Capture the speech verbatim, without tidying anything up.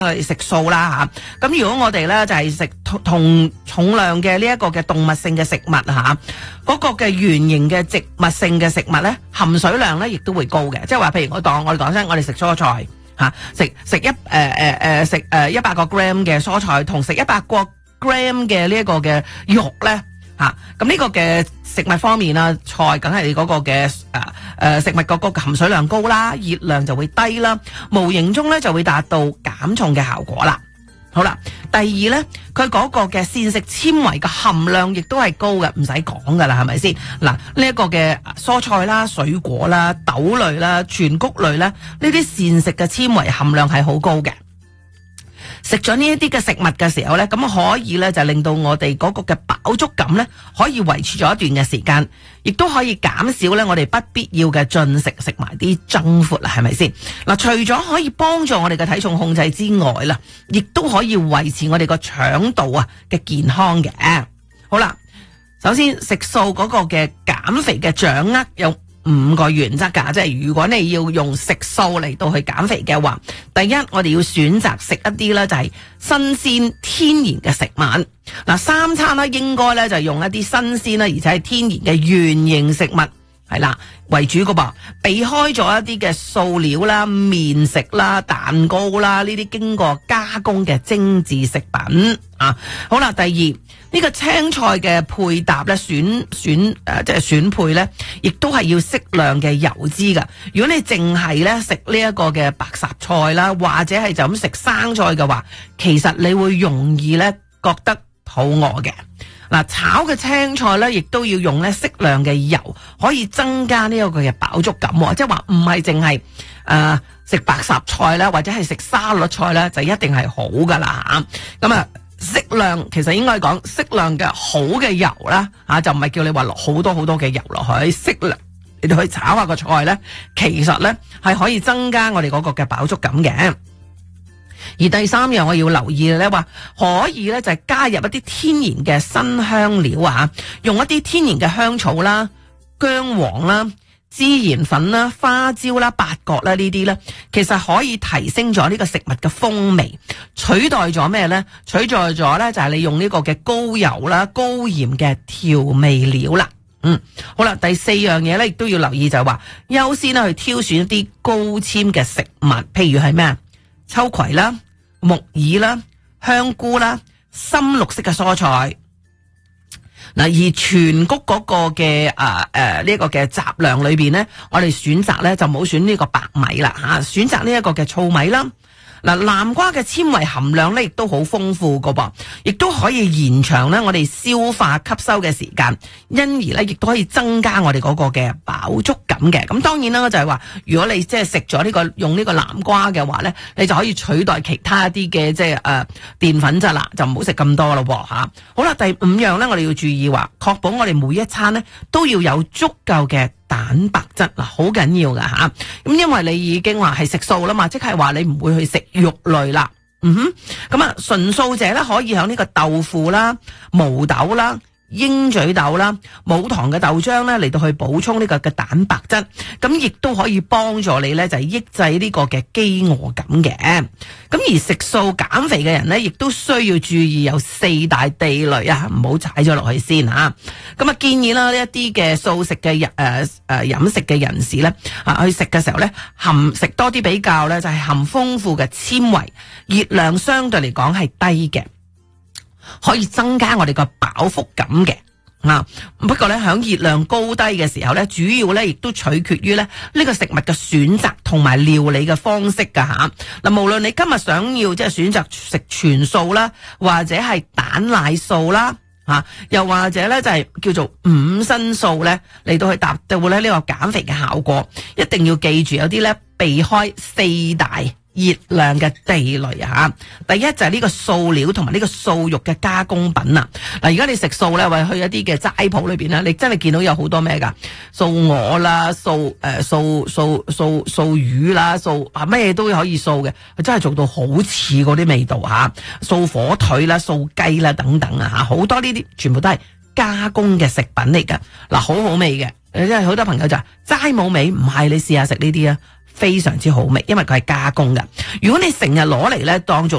去食素啦吓，咁如果我哋咧就係食同重量嘅呢一個嘅動物性嘅食物吓，嗰個嘅圓形嘅植物性嘅食物咧，含水量咧亦都會高嘅，即係話譬如我當我哋講真，我哋食蔬菜吓，食食一誒誒誒食誒一百個 gram 嘅蔬菜，同食一百個 gram 嘅呢一個嘅肉咧吓，咁呢個嘅食物方面啦，菜梗係嗰個嘅誒誒食物嗰個含水量高啦，熱量就會低啦，無形中咧就會達到減重嘅效果啦。好啦，第二咧，佢嗰個嘅膳食纖維嘅含量亦都係高嘅，唔使講噶啦，係咪先？嗱，呢一個嘅蔬菜啦、水果啦、豆類啦、全穀類啦，呢啲膳食嘅纖維含量係好高嘅。食咗呢一啲嘅食物嘅時候咧，咁可以咧就令到我哋嗰個嘅飽足感咧可以維持咗一段嘅時間，亦都可以減少咧我哋不必要嘅進食，食埋啲增闊啦，係咪先？嗱，除咗可以幫助我哋嘅體重控制之外啦，亦都可以維持我哋個腸道啊嘅健康嘅。好啦，首先食素嗰個嘅減肥嘅掌握有五個原則噶，即係如果你要用食素嚟到去減肥嘅話，第一，我哋要選擇食一啲咧就係新鮮天然嘅食物。嗱，三餐咧應該咧就用一啲新鮮啦，而且係天然嘅原形食物係啦為主噶噃，避開咗一啲嘅素料啦、麵食啦、蛋糕啦呢啲經過加工嘅精緻食品啊。好啦，第二。呢個青菜嘅配搭咧，選選誒，即係選配咧，亦都係要適量嘅油脂噶。如果你淨係咧食呢一個嘅白霎菜啦，或者係就咁食生菜嘅話，其實你會容易咧覺得肚餓嘅。嗱，炒嘅青菜咧，亦都要用咧適量嘅油，可以增加呢一個嘅飽足感。即係話唔係淨係誒食白霎菜啦，或者係食沙律菜咧，就一定係好噶啦吓。咁啊。適量其實應該講適量嘅好嘅油啦，吓就唔係叫你話落好多好多嘅油落去，適量你哋去炒下個菜咧，其實咧係可以增加我哋嗰個嘅飽足感嘅。而第三樣我要留意嘅咧，話可以咧就係加入一啲天然嘅辛香料啊，用一啲天然嘅香草啦、薑黃啦、孜然粉啦、花椒啦、八角啦呢啲咧，其實可以提升咗呢個食物嘅風味，取代咗咩咧？取代咗咧就係你用呢個嘅高油啦、高鹽嘅調味料啦。嗯，好啦，第四樣嘢咧亦都要留意就係話，優先咧去挑選一啲高纖嘅食物，譬如係咩啊？秋葵啦、木耳啦、香菇啦、深綠色嘅蔬菜。嗱，而全穀嗰個嘅誒誒呢個嘅雜糧裏邊咧，我哋選擇咧就冇選呢個白米啦吓，選擇呢一個嘅糙米啦。嗱，南瓜嘅纖維含量咧亦都好豐富噶噃，亦都可以延長咧我哋消化吸收嘅時間，因而咧亦都可以增加我哋嗰個嘅飽足感嘅。咁當然啦，就係話如果你即係食咗呢個用呢個南瓜嘅話咧，你就可以取代其他一啲嘅即係誒澱粉質啦，就唔好食咁多咯吓。好啦，第五樣咧我哋要注意話，確保我哋每一餐咧都要有足夠嘅蛋白質，嗱，好緊要噶吓。咁因為你已經話係食素啦嘛，即係話你唔會去食肉類啦。嗯哼，咁啊純素者咧可以響呢個豆腐啦、毛豆啦、鷹嘴豆啦、冇糖嘅豆漿咧嚟到去補充呢個嘅蛋白質，咁亦都可以幫助你咧就係抑制呢個嘅飢餓感嘅。咁而食素減肥嘅人咧，亦都需要注意有四大地雷啊，唔好踩咗落去先吓。咁啊建議啦，呢一啲嘅素食嘅人誒誒飲食嘅人士咧啊去食嘅時候咧，含食多啲比較咧就係含豐富嘅纖維，熱量相對嚟講係低嘅。可以增加我哋個飽腹感嘅啊，不過咧響熱量高低嘅時候咧，主要咧亦都取決於咧呢個食物嘅選擇同埋料理嘅方式噶吓。嗱，無論你今日想要即係選擇食全素啦，或者係蛋奶素啦，吓，又或者咧就係叫做五辛素咧嚟到去達到咧呢個減肥嘅效果，一定要記住有啲咧避開四大熱量嘅地雷啊！第一就係呢個素料同埋呢個素肉嘅加工品啊！嗱，而家你食素咧，或者去一啲嘅齋鋪裏邊咧，你真係見到有好多咩噶素鵝啦、素誒素素素素魚啦、素啊咩都可以素嘅，佢真係做到好似嗰啲味道吓，素火腿啦、素雞啦等等啊吓，好多呢啲全部都係加工嘅食品嚟噶，嗱，好好味嘅，即係好多朋友就話齋冇味，唔係，你試下食呢啲啊。非常之好味，因為佢係加工㗎。如果你成日攞嚟咧當做